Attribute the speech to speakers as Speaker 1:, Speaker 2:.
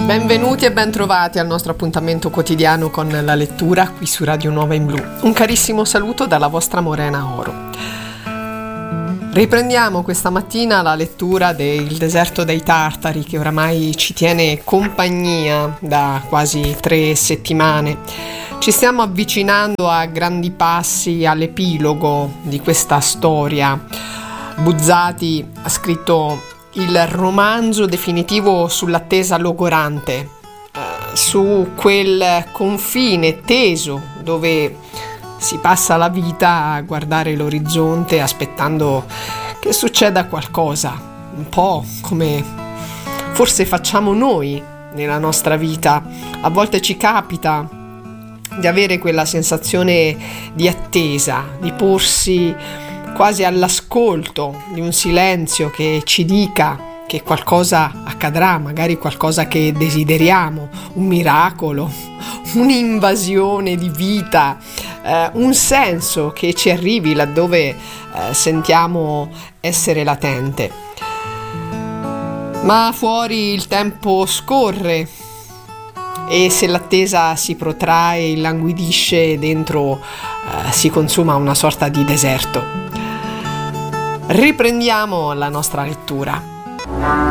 Speaker 1: Benvenuti e bentrovati al nostro appuntamento quotidiano con la lettura qui su Radio Nuova in Blu. Un carissimo saluto dalla vostra Morena Oro. Riprendiamo questa mattina la lettura del Deserto dei Tartari, che oramai ci tiene compagnia da quasi 3 settimane. Ci stiamo avvicinando a grandi passi all'epilogo di questa storia. Buzzati ha scritto il romanzo definitivo sull'attesa logorante, su quel confine teso dove si passa la vita a guardare l'orizzonte aspettando che succeda qualcosa, un po' come forse facciamo noi nella nostra vita. A volte ci capita di avere quella sensazione di attesa, di porsi quasi all'ascolto di un silenzio che ci dica che qualcosa accadrà, magari qualcosa che desideriamo, un miracolo, un'invasione di vita, un senso che ci arrivi laddove sentiamo essere latente. Ma fuori il tempo scorre e se l'attesa si protrae, illanguidisce, dentro si consuma una sorta di deserto. Riprendiamo la nostra lettura.